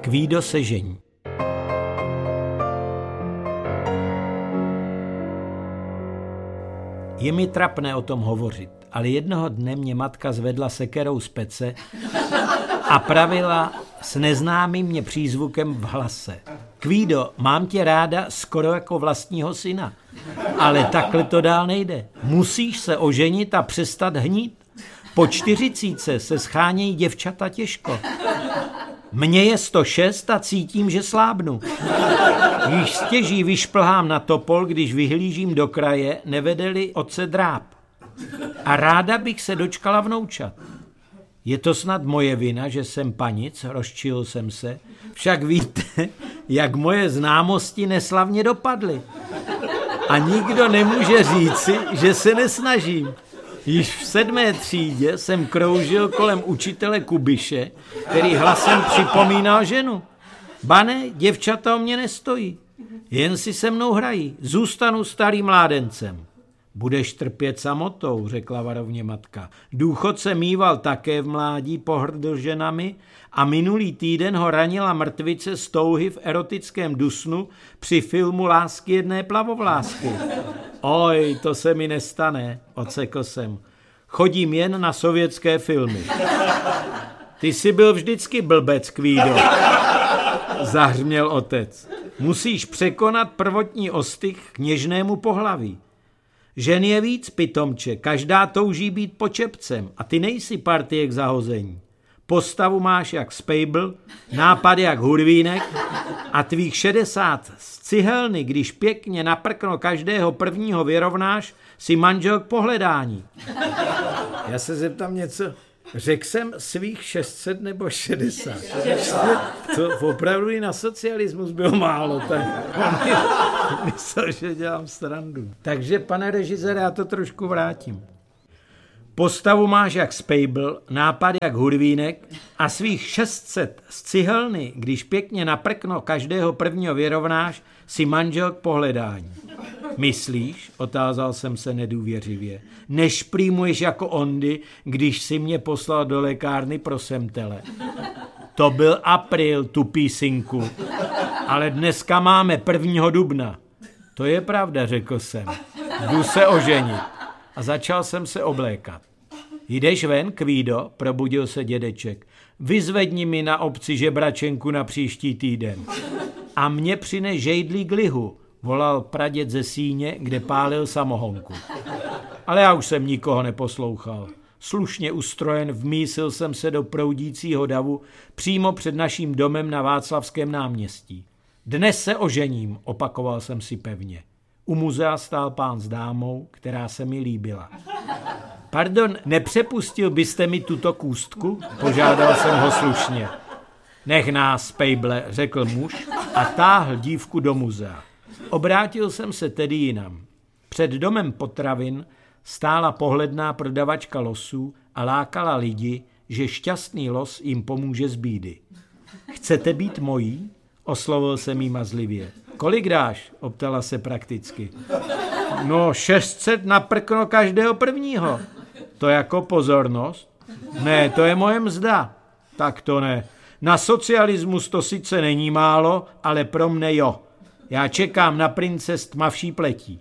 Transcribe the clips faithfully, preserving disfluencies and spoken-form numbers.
Kvído se žení. Je mi trapné o tom hovořit, ale jednoho dne mě matka zvedla sekerou z pece a pravila s neznámým mě přízvukem v hlase. Kvído, mám tě ráda skoro jako vlastního syna, ale takhle to dál nejde. Musíš se oženit a přestat hnít. Po čtyřicítce se schánějí děvčata těžko. Mně je sto šest a cítím, že slábnu. Již stěží vyšplhám na topol, když vyhlížím do kraje, nevede-li otce dráp. A ráda bych se dočkala vnoučat. Je to snad moje vina, že jsem panic, rozčil jsem se. Však víte, jak moje známosti neslavně dopadly. A nikdo nemůže říci, že se nesnažím. Již v sedmé třídě jsem kroužil kolem učitele Kubiše, který hlasem připomínal ženu. Bane, děvčata o mě nestojí, jen si se mnou hrají, zůstanu starým mládencem. Budeš trpět samotou, řekla varovně matka. Důchodce mýval také v mládí, pohrdl ženami a minulý týden ho ranila mrtvice z touhy v erotickém dusnu při filmu Lásky jedné plavovlásky. Oj, to se mi nestane, odsekl jsem. Chodím jen na sovětské filmy. Ty jsi byl vždycky blbec, Kvído, zahřměl otec. Musíš překonat prvotní ostych k něžnému pohlaví. Žen je víc, pitomče, každá touží být počepcem a ty nejsi partie k zahození. Postavu máš jak Spejbl, nápad jak Hudvínek a tvých šedesát z cihelny, když pěkně naprkno každého prvního vyrovnáš, si manžel k pohledání. Já se zeptám něco. Řekl jsem svých šest set nebo šedesát. To opravdu i na socialismus bylo málo. Tak myslel, že dělám srandu. Takže, pane režisére, já to trošku vrátím. Postavu máš jak Spejbl, nápad jak Hudvínek a svých šest set z cihelny, když pěkně naprkno každého prvního vyrovnáš, si manžel k pohledání. Myslíš, otázal jsem se nedůvěřivě, nešprýmuješ jako ondy, když si mě poslal do lékárny pro semtele. To byl apríl, tupý synku, ale dneska máme prvního dubna. To je pravda, řekl jsem. Jdu se oženit. A začal jsem se oblékat. Jdeš ven, Kvído, probudil se dědeček. Vyzvedni mi na obci žebračenku na příští týden. A mě přines žejdlík lihu, volal praděd ze síně, kde pálil samohonku. Ale já už jsem nikoho neposlouchal. Slušně ustrojen vmísil jsem se do proudícího davu přímo před naším domem na Václavském náměstí. Dnes se ožením, opakoval jsem si pevně. U muzea stál pán s dámou, která se mi líbila. Pardon, nepřepustil byste mi tuto kůstku? Požádal jsem ho slušně. Nech nás, Spejble, řekl muž a táhl dívku do muzea. Obrátil jsem se tedy jinam. Před domem potravin stála pohledná prodavačka losů a lákala lidi, že šťastný los jim pomůže z bídy. Chcete být mojí? Oslovil jsem jí mazlivě. Kolik dáš? Optala se prakticky. No šest set na prkno každého prvního. To jako pozornost? Ne, to je moje mzda. Tak to ne. Na socialismus to sice není málo, ale pro mne jo. Já čekám na prince s tmavší pletí.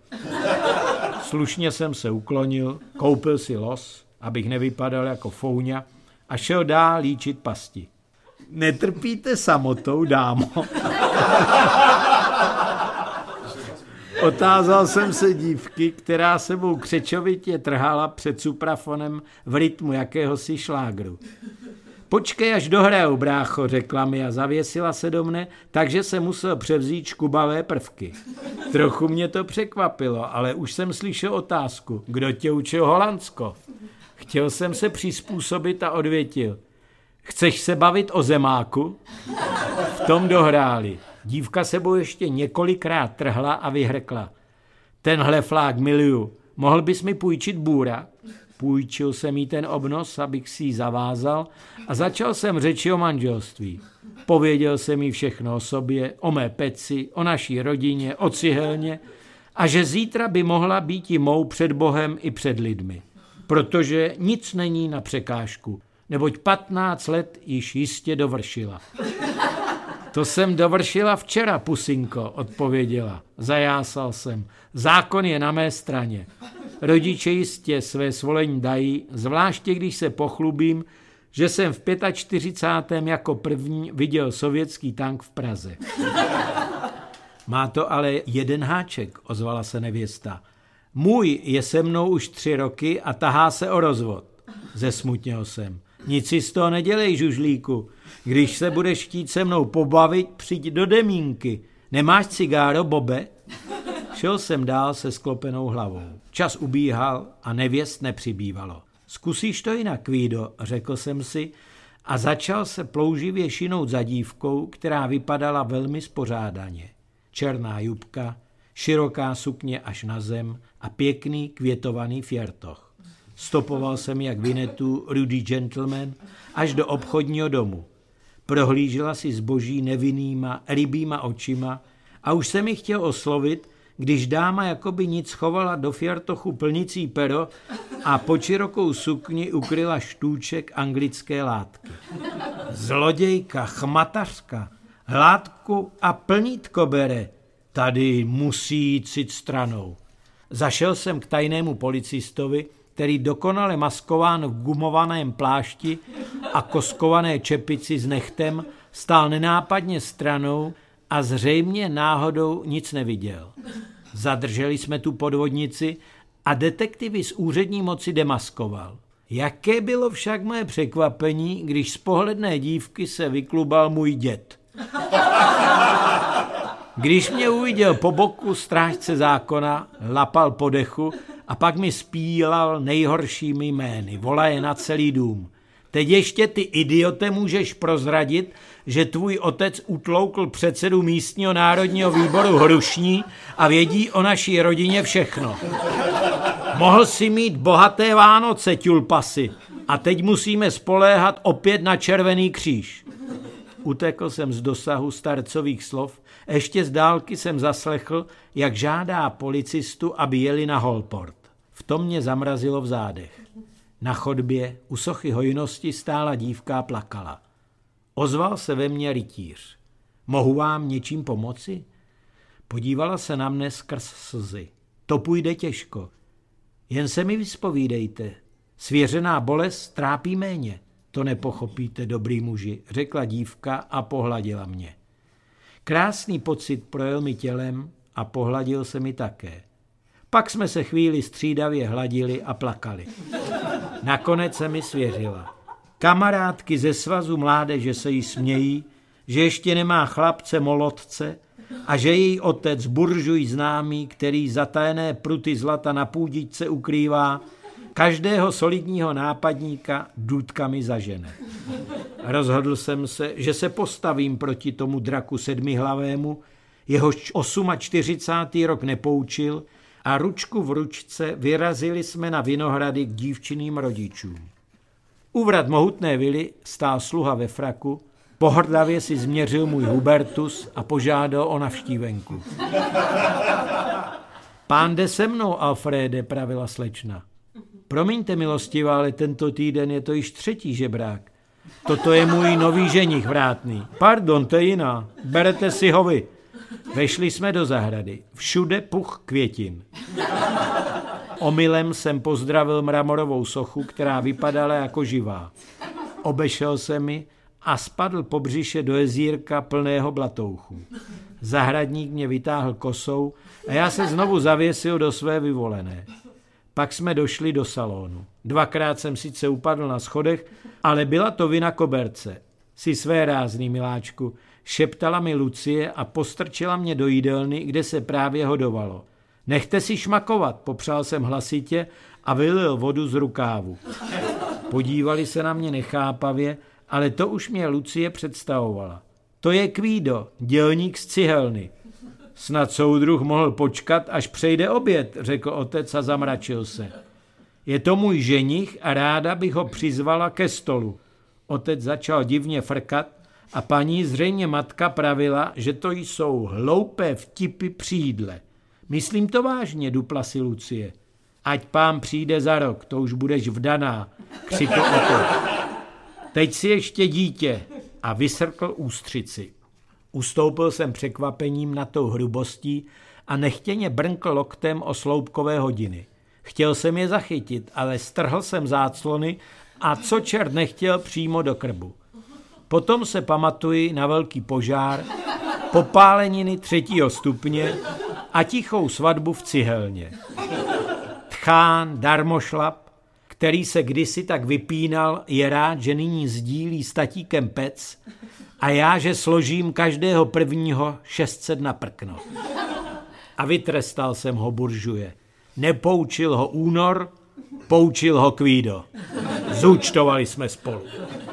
Slušně jsem se uklonil, koupil si los, abych nevypadal jako fouňa, a šel dál líčit pasti. Netrpíte samotou, dámo? Otázal jsem se dívky, která sebou křečovitě trhala před suprafonem v rytmu jakéhosi šlágru. Počkej, až dohraju, brácho, řekla mi a zavěsila se do mne, takže se musel převzít škubavé prvky. Trochu mě to překvapilo, ale už jsem slyšel otázku, kdo tě učil Holandsko? Chtěl jsem se přizpůsobit a odvětil. Chceš se bavit o zemáku? V tom dohráli. Dívka sebou ještě několikrát trhla a vyhrkla. Tenhle flák miluju. Mohl bys mi půjčit bůra? Půjčil jsem jí ten obnos, abych si ji zavázal a začal jsem řeči o manželství. Pověděl jsem jí všechno o sobě, o mé peci, o naší rodině, o cihelně a že zítra by mohla být i mou před Bohem i před lidmi. Protože nic není na překážku, neboť patnáct let již jistě dovršila. To jsem dovršila včera, pusinko, odpověděla. Zajásal jsem. Zákon je na mé straně. Rodiče jistě své svolení dají, zvláště když se pochlubím, že jsem v čtyřicátém pátém jako první viděl sovětský tank v Praze. Má to ale jeden háček, ozvala se nevěsta. Můj je se mnou už tři roky a tahá se o rozvod. Zesmutněl jsem. Nic si z toho nedělej, žužlíku. Když se budeš chtít se mnou pobavit, přijď do Demínky. Nemáš cigáro, Bobe? Šel jsem dál se sklopenou hlavou. Čas ubíhal a nevěst nepřibývalo. Zkusíš to jinak, Kvído, řekl jsem si a začal se plouživě šinout za dívkou, která vypadala velmi spořádaně. Černá jubka, široká sukně až na zem a pěkný květovaný fjertoch. Stopoval jsem jak Vinetu, Rudy Gentleman, až do obchodního domu. Prohlížela si zboží nevinnýma, rybýma očima a už se mi chtěl oslovit, když dáma jakoby nic chovala do fjertochu plnicí pero a pod širokou sukni ukryla štůček anglické látky. Zlodějka, chmatařka, hládku a plnítko bere. Tady musí jít cit stranou. Zašel jsem k tajnému policistovi, který dokonale maskován v gumovaném plášti a koskované čepici s nechtem stál nenápadně stranou a zřejmě náhodou nic neviděl. Zadrželi jsme tu podvodnici a detektivy z úřední moci demaskoval. Jaké bylo však moje překvapení, když z pohledné dívky se vyklubal můj děd. Když mě uviděl po boku strážce zákona, lapal po dechu a pak mi spílal nejhoršími jmény, volaje na celý dům. Teď ještě ty idiote můžeš prozradit, že tvůj otec utloukl předsedu místního národního výboru Hrušní a vědí o naší rodině všechno. Mohl si mít bohaté Vánoce, ťulpasy, a teď musíme spoléhat opět na Červený kříž. Utekl jsem z dosahu starcových slov, ještě z dálky jsem zaslechl, jak žádá policistu, aby jeli na Holport. V tom mě zamrazilo v zádech. Na chodbě u sochy hojnosti stála dívka a plakala. Ozval se ve mně rytíř. Mohu vám něčím pomoci? Podívala se na mne skrz slzy. To půjde těžko. Jen se mi vyspovídejte. Svěřená bolest trápí méně. To nepochopíte, dobrý muži, řekla dívka a pohladila mě. Krásný pocit projel mi tělem a pohladil se mi také. Pak jsme se chvíli střídavě hladili a plakali. Nakonec se mi svěřila. Kamarádky ze svazu mládeže se jí smějí, že ještě nemá chlapce molotce a že její otec buržuj známý, který zatajené pruty zlata na půdičce ukrývá, každého solidního nápadníka důtkami zažene. Rozhodl jsem se, že se postavím proti tomu draku sedmihlavému, jehož čtyřicátý osmý rok nepoučil, a ručku v ručce vyrazili jsme na Vinohrady k dívčiným rodičům. U vrat mohutné vily stál sluha ve fraku, pohrdavě si změřil můj Hubertus a požádal o navštívenku. Pán jde se mnou, Alfréde, pravila slečna. Promiňte, milostivá, ale tento týden je to již třetí žebrák. Toto je můj nový ženich vrátný. Pardon, to je jiná. Berete si ho vy. Vešli jsme do zahrady. Všude puch květin. Omylem jsem pozdravil mramorovou sochu, která vypadala jako živá. Obešel se mi a spadl po břiše do jezírka plného blatouchů. Zahradník mě vytáhl kosou a já se znovu zavěsil do své vyvolené. Pak jsme došli do salonu. Dvakrát jsem sice upadl na schodech, ale byla to vina koberce. Jsi své rázný, miláčku, šeptala mi Lucie a postrčila mě do jídelny, kde se právě hodovalo. Nechte si šmakovat, popřál jsem hlasitě a vylil vodu z rukávu. Podívali se na mě nechápavě, ale to už mě Lucie představovala. To je Kvído, dělník z cihelny. Snad soudruh mohl počkat, až přejde oběd, řekl otec a zamračil se. Je to můj ženich a ráda bych ho přizvala ke stolu. Otec začal divně frkat a paní, zřejmě matka, pravila, že to jsou hloupé vtipy při jídle. Myslím to vážně, dupla si Lucie. Ať pán přijde za rok, to už budeš vdaná, křikl otec. Teď si ještě dítě a vysrkl ústřici. Ustoupil jsem překvapením nad tou hrubostí a nechtěně brnkl loktem o sloupkové hodiny. Chtěl jsem je zachytit, ale strhl jsem záclony a co čert nechtěl přímo do krbu. Potom se pamatuji na velký požár, popáleniny třetího stupně a tichou svatbu v cihelně. Tchán, darmošlap, který se kdysi tak vypínal, je rád, že nyní sdílí s tatíkem pec a já, že složím každého prvního šest set na prkno. A vytrestal jsem ho, buržuje. Nepoučil ho únor, poučil ho Kvído. Zúčtovali jsme spolu.